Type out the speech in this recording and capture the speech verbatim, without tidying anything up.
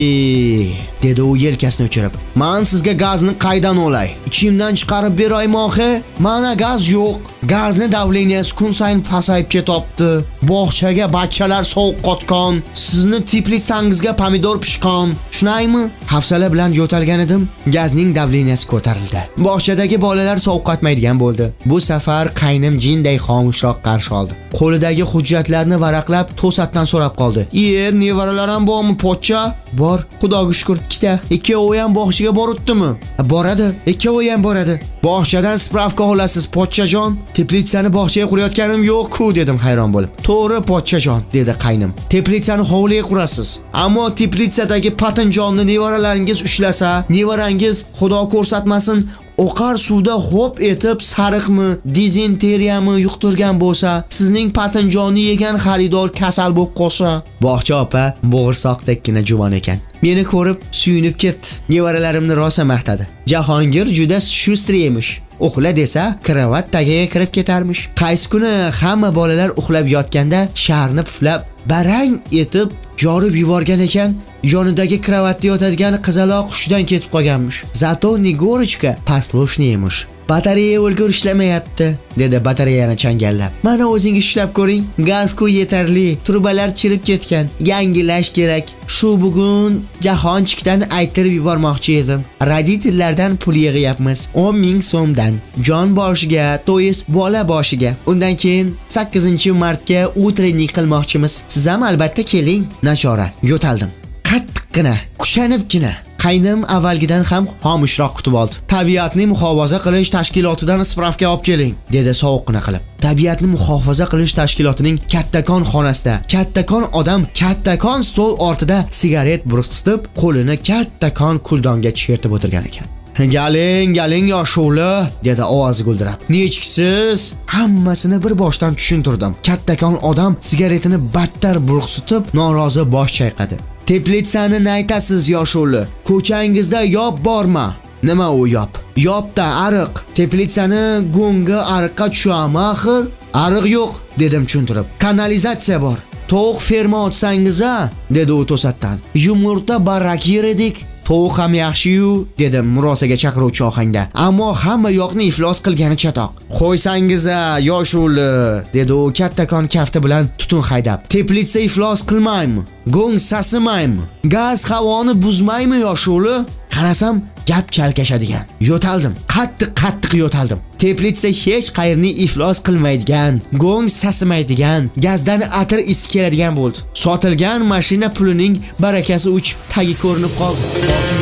dedi u yelkasini o'chirib. Men sizga gazni qaydan olay? Ichimdan chiqarib beraymi oxi? Mana gaz yo'q. Gazni davleniyasi kun sayin pasayib ketopti. Bog'chaga bachchalar sovuq qotgan. Sizni teplitsangizga pomidor pishgan. Shunaymi? Hafsala bilan yo'talgan edim. Gazning davleniyasi ko'tarildi. Bog'chadagi bolalar sovqotmaydigan bo'ldi. Bu safar qaynim jinday xomushroq qarshi oldi. Qo'lidagi hujjatlarni varaqlab to'satdan so'rab qoldi. "Iye, nevaralarim bormi, pochcha?" "Bor, Xudoga shukr, ikkita. Ikkovi ham bog'chaga boribdimi?" "Boradi, ikkovi ham boradi." "Bog'chadan spravka olasiz, pochchajon." "Teplitsani bog'chaga qurayotganim yo'q-ku", dedim hayron bo'lib. "To'g'ri, pochchajon", dedi qaynim. "Teplitsani hovliga qurasiz. Ammo teplitsadagi patinjonni nevaralaringiz ushlasa, nevarangiz Xudo ko'rsatmasin oqar suvda hop etib sariqmi, dizenteriyami yuqtirgan bo'lsa, sizning patinjonni yegan xaridor kasal bo'lib qolsa." Bog'cha opa bo'g'irsoqdekkina juvon ekan. Meni ko'rib suyunib ketdi. Nevaralarimni rosa maqtadi. Jahongir juda shustri emish. Uxla desa, kravat tagiga kirib ketarmish. Qaysi kuni hamma bolalar uxlab yotganda sharni puflab, barang etib yorib yuborgan ekan, yonidagi kravatda yotadigan qizaloq hushidan ketib qolganmish. Zato Negorichka послушный emish. "Batareya o'lgur ishlamayapti", dedi batareyani changallab. "Mana o'zingiz ishlab ko'ring. Gaz-ku yetarli, trubalar chirib ketgan. Yangilash kerak. Shu bugun Jahonchikdan aytirib yubormoqchi edim. Raditellardan pul yig'yapmiz. o'n ming so'mdan. Jon boshiga, to'yis bola boshiga. Undan keyin sakkizinchi martga utrenik qilmoqchimiz. Siz ham albatta keling." Nachora, yo'taldim. Qattiqqina, kushanibgina. Qaynim avvalgidan ham xomushroq kutib oldi. "Tabiatni muhofaza qilish tashkilotidan spravka olib keling", dedi sovuqqina qilib. Tabiatni muhofaza qilish tashkilotining kattakon xonasida kattakon odam kattakon stol ortida sigaret burqsitib, qo'lini kattakon kuldonga chertib o'tirgan ekan. "Galing, galing yoshuli", dedi ovozi guldirab. "Nechiksiz?" Hammasini bir boshdan tushuntirdim. Kattakon odam sigaretini battar burqsitib, norozi bosh chayqadi. "Teplitsani naytasiz yoshuli? Ko'changizda yop bormi?" "Nima u yop?" "Yopda ariq. Teplitsani go'ngi ariqqa tushami axir?" "Ariq yo'q", dedim tushuntirib. "Kanalizatsiya bor. Tovuq ferma ochsangiz-a", dedi u to'satdan. "Yumurta barak yer edik." "Tovuq ham yaxshi-yu", dedim murosaga chaqiruvchi ohangda. "Ammo hamma yoqni iflos qilgani chatoq." "Qo'ysangiz-a, yoshuli", dedi u kattakon kafti bilan tutun haydab. "Teplitsa iflos qilmaymi? Go'ng sasimaymi? Gaz havoni buzmaymi yoshuli?" Qarasam, gap chalkashadigan. Yo'taldim. Qattiq-qattiq yo'taldim. Teplitsa hech qayerni iflos qilmaydigan, go'ng sasimaydigan, gazdan atir isi keladigan bo'ldi. Sotilgan mashina pulining barakasi uchib tagi ko'rinib qoldi.